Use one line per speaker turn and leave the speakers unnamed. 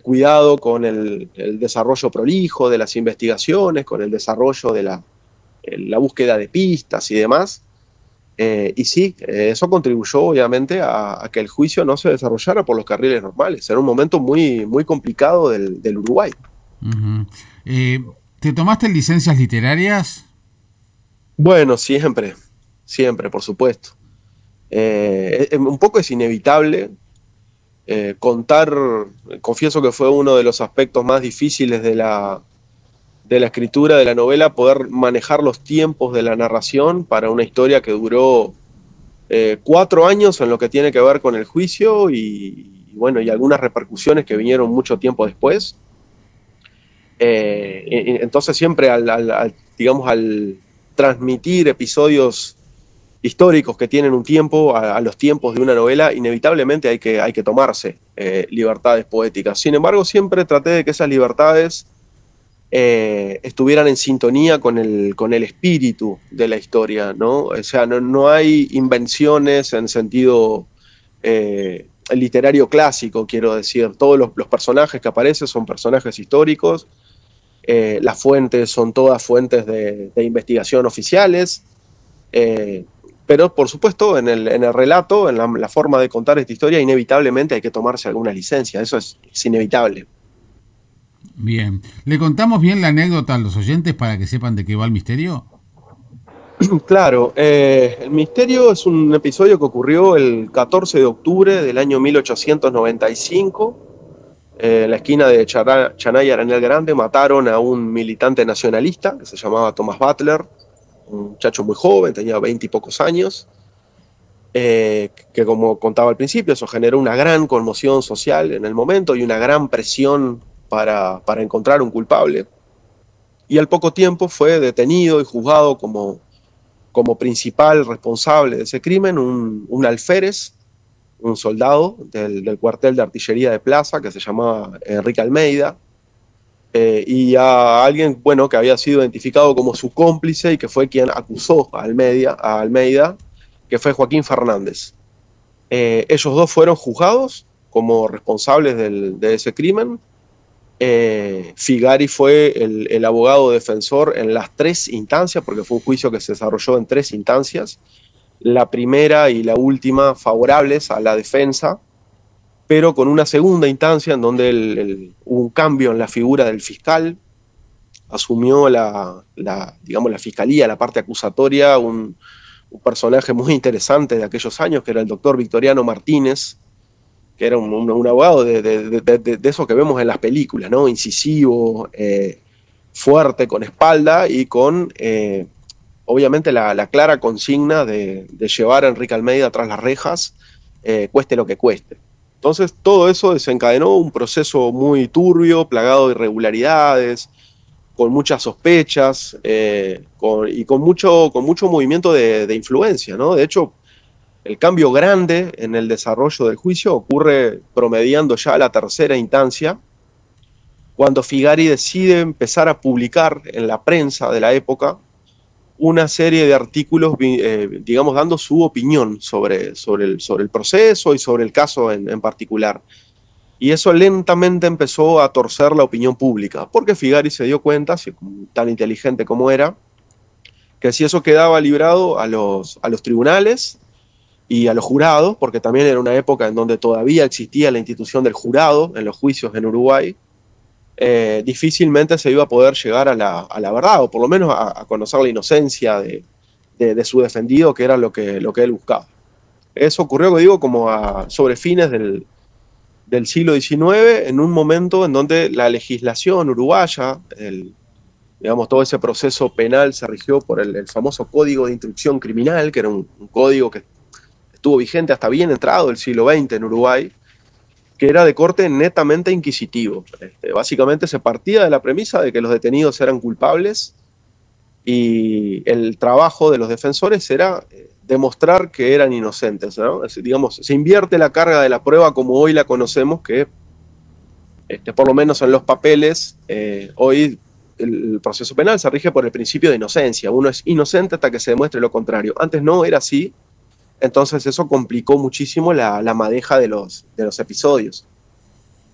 cuidado con el desarrollo prolijo de las investigaciones, con el desarrollo de la búsqueda de pistas y demás. Y sí, eso contribuyó obviamente a que el juicio no se desarrollara por los carriles normales. Era un momento muy, muy complicado del Uruguay.
Ujú. ¿Te tomaste licencias literarias?
Bueno, siempre, siempre, por supuesto. Un poco es inevitable contar, confieso que fue uno de los aspectos más difíciles de la escritura de la novela, poder manejar los tiempos de la narración para una historia que duró 4 años en lo que tiene que ver con el juicio bueno, y algunas repercusiones que vinieron mucho tiempo después. Entonces siempre digamos, al transmitir episodios históricos que tienen un tiempo a los tiempos de una novela, inevitablemente hay que tomarse libertades poéticas. Sin embargo, siempre traté de que esas libertades estuvieran en sintonía con el espíritu de la historia, ¿no? O sea, no hay invenciones en sentido literario clásico, quiero decir. Todos los personajes que aparecen son personajes históricos, las fuentes son todas fuentes de investigación oficiales, eh, pero por supuesto en el relato, en la forma de contar esta historia, inevitablemente hay que tomarse alguna licencia, eso es inevitable.
Bien. ¿Le contamos bien la anécdota a los oyentes para que sepan de qué va el misterio?
Claro, el misterio es un episodio que ocurrió el 14 de octubre del año 1895. En la esquina de Chanay y Arenal Grande mataron a un militante nacionalista que se llamaba Thomas Butler, un muchacho muy joven, tenía 20 y pocos años, que como contaba al principio, eso generó una gran conmoción social en el momento y una gran presión para encontrar un culpable. Y al poco tiempo fue detenido y juzgado como principal responsable de ese crimen un alférez, un soldado del cuartel de artillería de Plaza, que se llamaba Enrique Almeida, y a alguien, bueno, que había sido identificado como su cómplice y que fue quien acusó a Almeida, que fue Joaquín Fernández. Ellos dos fueron juzgados como responsables de ese crimen. Figari fue el abogado defensor en las 3 instancias, porque fue un juicio que se desarrolló en 3 instancias. La primera y la última favorables a la defensa, pero con una segunda instancia en donde hubo un cambio en la figura del fiscal. Asumió digamos, la fiscalía, la parte acusatoria, un personaje muy interesante de aquellos años, que era el doctor Victoriano Martínez, que era un abogado de eso que vemos en las películas, ¿no? Incisivo, fuerte, con espalda y con, obviamente, la clara consigna de llevar a Enrique Almeida tras las rejas, cueste lo que cueste. Entonces, todo eso desencadenó un proceso muy turbio, plagado de irregularidades, con muchas sospechas, y con mucho movimiento de influencia, ¿no? De hecho, el cambio grande en el desarrollo del juicio ocurre promediando ya la tercera instancia, cuando Figari decide empezar a publicar en la prensa de la época una serie de artículos, digamos, dando su opinión sobre el proceso y sobre el caso en particular. Y eso lentamente empezó a torcer la opinión pública, porque Figari se dio cuenta, tan inteligente como era, que si eso quedaba librado a los tribunales y a los jurados, porque también era una época en donde todavía existía la institución del jurado en los juicios en Uruguay, difícilmente se iba a poder llegar a la verdad, o por lo menos a conocer la inocencia de su defendido, que era lo que él buscaba. Eso ocurrió, digo, como sobre fines del siglo XIX, en un momento en donde la legislación uruguaya, digamos, todo ese proceso penal se rigió por el famoso Código de Instrucción Criminal, que era un código que estuvo vigente hasta bien entrado el siglo XX en Uruguay, que era de corte netamente inquisitivo. Básicamente se partía de la premisa de que los detenidos eran culpables y el trabajo de los defensores era demostrar que eran inocentes, ¿no? Digamos, se invierte la carga de la prueba como hoy la conocemos, que por lo menos en los papeles, hoy el proceso penal se rige por el principio de inocencia. Uno es inocente hasta que se demuestre lo contrario. Antes no era así, entonces eso complicó muchísimo la madeja de los episodios.